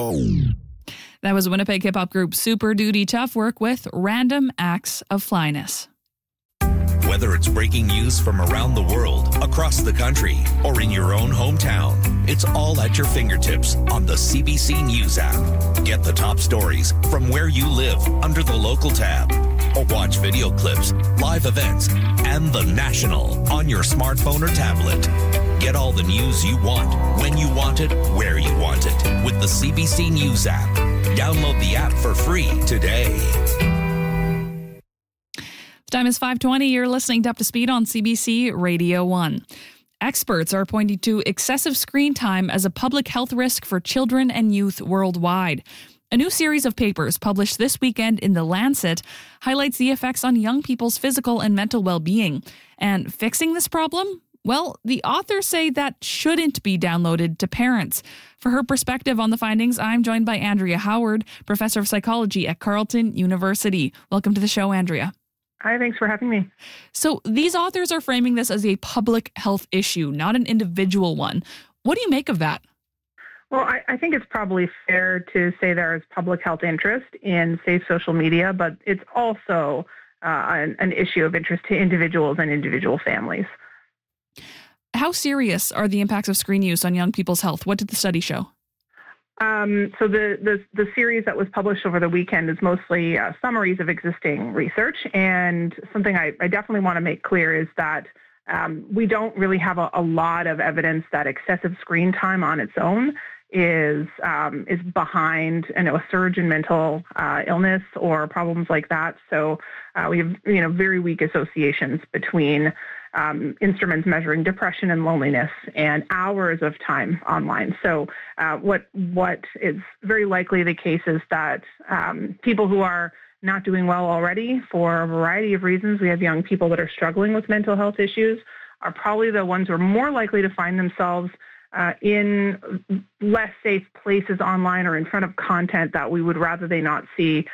That was Winnipeg hip-hop group Super Duty Tough Work with Random Acts of Flyness. Whether it's breaking news from around the world, across the country, or in your own hometown, it's all at your fingertips on the CBC News app. Get the top stories from where you live under the local tab, or watch video clips, live events, and the national on your smartphone or tablet. Get all the news you want, when you want it, where you want it, with the CBC News app. Download the app for free today. The time is 5:20. You're listening to Up to Speed on CBC Radio 1. Experts are pointing to excessive screen time as a public health risk for children and youth worldwide. A new series of papers published this weekend in The Lancet highlights the effects on young people's physical and mental well-being. And fixing this problem? Well, the authors say that shouldn't be downloaded to parents. For her perspective on the findings, I'm joined by Andrea Howard, professor of psychology at Carleton University. Welcome to the show, Andrea. Hi, thanks for having me. So these authors are framing this as a public health issue, not an individual one. What do you make of that? Well, I think it's probably fair to say there is public health interest in safe social media, but it's also an issue of interest to individuals and individual families. How serious are the impacts of screen use on young people's health? What did the study show? So the series that was published over the weekend is mostly summaries of existing research. And something I definitely want to make clear is that we don't really have a lot of evidence that excessive screen time on its own is behind a surge in mental illness or problems like that. So we have very weak associations between instruments measuring depression and loneliness and hours of time online. So what is very likely the case is that people who are not doing well already for a variety of reasons, we have young people that are struggling with mental health issues, are probably the ones who are more likely to find themselves in less safe places online or in front of content that we would rather they not see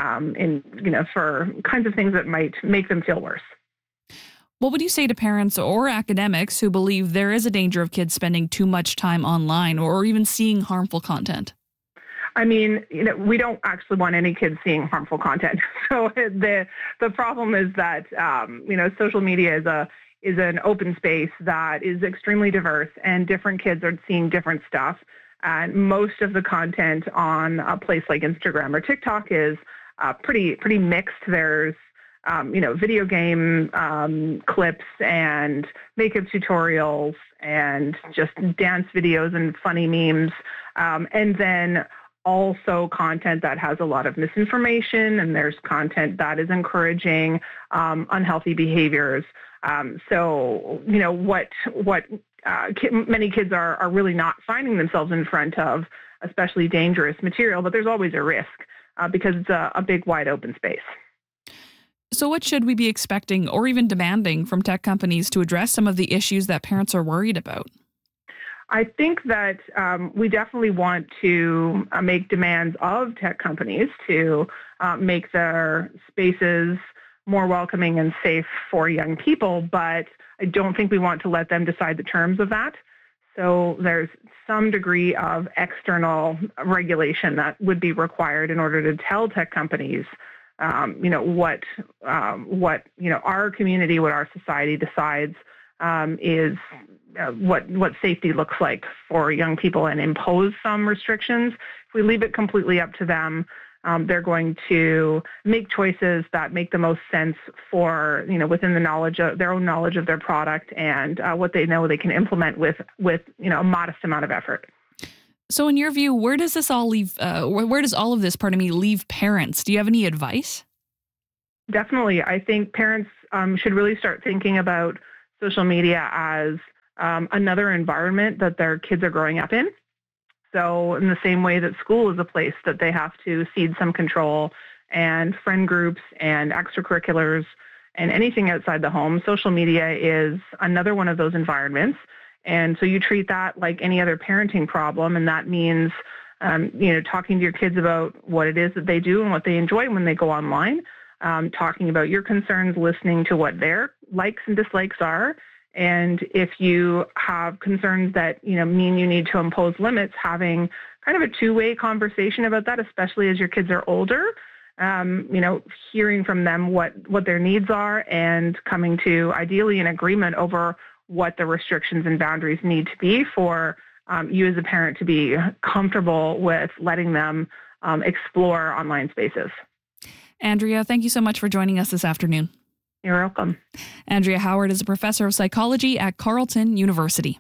for kinds of things that might make them feel worse. What would you say to parents or academics who believe there is a danger of kids spending too much time online or even seeing harmful content? I mean, we don't actually want any kids seeing harmful content. So the problem is that social media is an open space that is extremely diverse, and different kids are seeing different stuff. And most of the content on a place like Instagram or TikTok is pretty mixed. There's video game clips and makeup tutorials and just dance videos and funny memes. And then also content that has a lot of misinformation, and there's content that is encouraging unhealthy behaviors. So many kids are really not finding themselves in front of especially dangerous material, but there's always a risk because it's a big, wide open space. So what should we be expecting or even demanding from tech companies to address some of the issues that parents are worried about? I think that we definitely want to make demands of tech companies to make their spaces more welcoming and safe for young people, but I don't think we want to let them decide the terms of that. So there's some degree of external regulation that would be required in order to tell tech companies what our community, what our society decides is what safety looks like for young people, and impose some restrictions. If we leave it completely up to them, they're going to make choices that make the most sense for within the knowledge of their own knowledge of their product and what they know they can implement with a modest amount of effort. So in your view, where does this all leave? Where does all of this, leave parents? Do you have any advice? Definitely. I think parents should really start thinking about social media as another environment that their kids are growing up in. So in the same way that school is a place that they have to cede some control, and friend groups and extracurriculars and anything outside the home, social media is another one of those environments. And so you treat that like any other parenting problem, and that means, talking to your kids about what it is that they do and what they enjoy when they go online, talking about your concerns, listening to what their likes and dislikes are. And if you have concerns that, mean you need to impose limits, having kind of a two-way conversation about that, especially as your kids are older. Hearing from them what their needs are and coming to ideally an agreement over what the restrictions and boundaries need to be for you as a parent to be comfortable with letting them explore online spaces. Andrea, thank you so much for joining us this afternoon. You're welcome. Andrea Howard is a professor of psychology at Carleton University.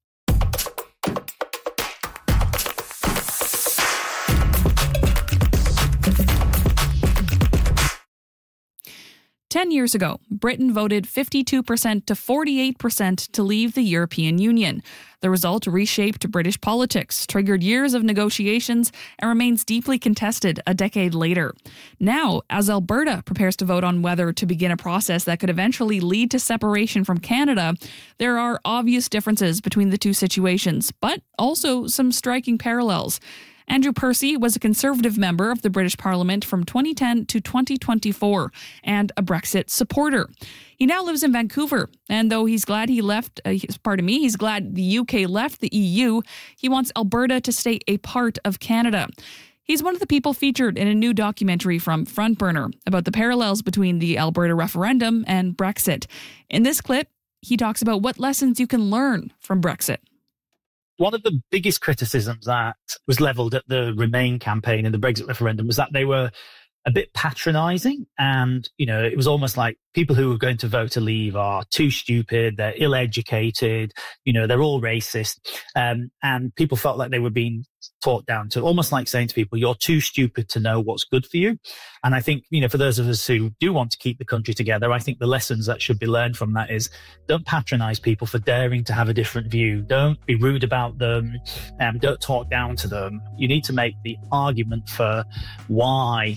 Ten years ago, Britain voted 52% to 48% to leave the European Union. The result reshaped British politics, triggered years of negotiations, and remains deeply contested a decade later. Now, as Alberta prepares to vote on whether to begin a process that could eventually lead to separation from Canada, there are obvious differences between the two situations, but also some striking parallels. Andrew Percy was a Conservative member of the British Parliament from 2010 to 2024 and a Brexit supporter. He now lives in Vancouver, and though he's glad he's glad the UK left the EU, he wants Alberta to stay a part of Canada. He's one of the people featured in a new documentary from Front Burner about the parallels between the Alberta referendum and Brexit. In this clip, he talks about what lessons you can learn from Brexit. One of the biggest criticisms that was levelled at the Remain campaign and the Brexit referendum was that they were a bit patronising. And, it was almost like people who were going to vote to leave are too stupid, they're ill-educated, they're all racist. And people felt like they were being taught down to almost like saying to people, you're too stupid to know what's good for you. And I think, for those of us who do want to keep the country together, I think the lessons that should be learned from that is don't patronize people for daring to have a different view. Don't be rude about them. Don't talk down to them. You need to make the argument for why,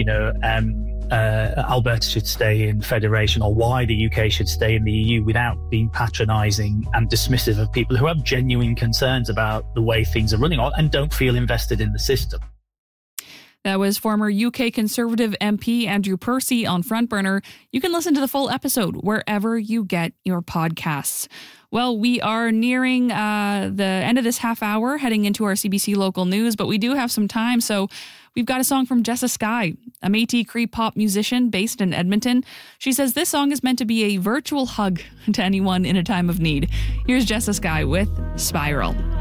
Alberta should stay in federation or why the UK should stay in the EU without being patronizing and dismissive of people who have genuine concerns about the way things are running and don't feel invested in the system. That was former UK Conservative MP Andrew Percy on Front Burner. You can listen to the full episode wherever you get your podcasts. Well, we are nearing the end of this half hour, heading into our CBC local news, but we do have some time, so we've got a song from Jessa Sky, a Métis Cree pop musician based in Edmonton. She says this song is meant to be a virtual hug to anyone in a time of need. Here's Jessa Sky with Spiral.